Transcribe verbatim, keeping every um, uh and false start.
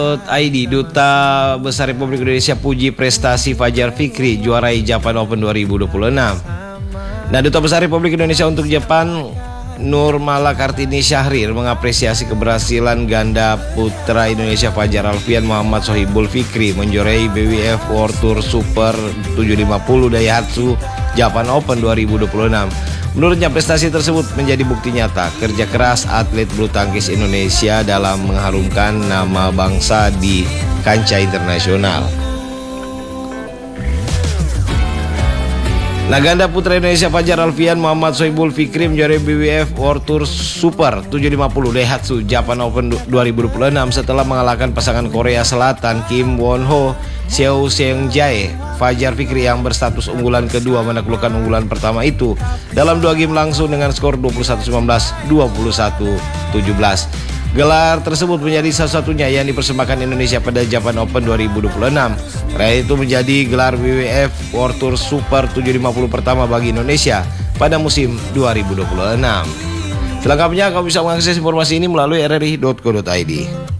I D, Duta Besar Republik Indonesia puji prestasi Fajar Fikri juarai Japan Open dua ribu dua puluh enam. Nah, Duta Besar Republik Indonesia untuk Jepang Nurmala Kartini Syahrir mengapresiasi keberhasilan ganda putra Indonesia Fajar Alfian Muhammad Sohibul Fikri menjuarai B W F World Tour Super tujuh lima puluh Daihatsu Japan Open dua ribu dua puluh enam. Menurutnya prestasi tersebut menjadi bukti nyata kerja keras atlet bulu tangkis Indonesia dalam mengharumkan nama bangsa di kancah internasional. Nah, ganda putra Indonesia Fajar Alfian Muhammad Sohibul Fikri menjuarai B W F World Tour Super tujuh lima puluh Daihatsu Japan Open dua ribu dua puluh enam setelah mengalahkan pasangan Korea Selatan Kim Won Ho, Seo Seung Jae. Fajar Fikri yang berstatus unggulan kedua menaklukkan unggulan pertama itu dalam dua game langsung dengan skor dua puluh satu sembilan belas, dua puluh satu tujuh belas. Gelar tersebut menjadi satu-satunya yang dipersembahkan Indonesia pada Japan Open dua ribu dua puluh enam. Raih itu menjadi gelar B W F World Tour Super tujuh lima puluh pertama bagi Indonesia pada musim dua ribu dua puluh enam. Selengkapnya kamu bisa mengakses informasi ini melalui r r i titik co titik i d.